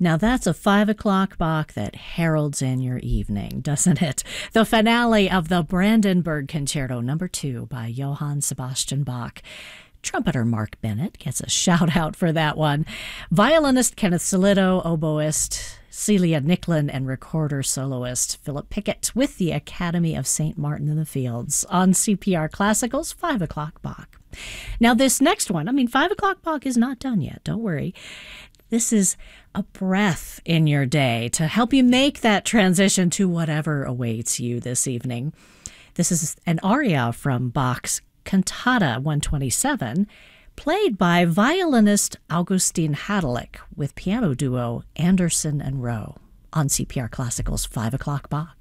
Now that's a 5 o'clock Bach that heralds in your evening, doesn't it? The finale of the Brandenburg Concerto No. 2 by Johann Sebastian Bach. Trumpeter Mark Bennett gets a shout out for that one. Violinist Kenneth Solito, oboist Celia Nicklin, and recorder soloist Philip Pickett with the Academy of St. Martin in the Fields on CPR Classical's 5 o'clock Bach. Now this next one, 5 o'clock Bach is not done yet, don't worry. This is a breath in your day to help you make that transition to whatever awaits you this evening. This is an aria from Bach's Cantata 127, played by violinist Augustin Hadelick with piano duo Anderson and Rowe on CPR Classical's 5 o'clock Bach.